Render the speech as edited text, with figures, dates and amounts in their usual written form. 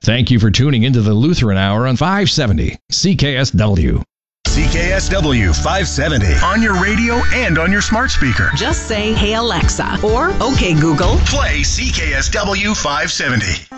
Thank you for tuning into the Lutheran Hour on 570 CKSW. CKSW 570 on your radio and on your smart speaker. Just say, "Hey Alexa," or "Okay Google." Play CKSW 570.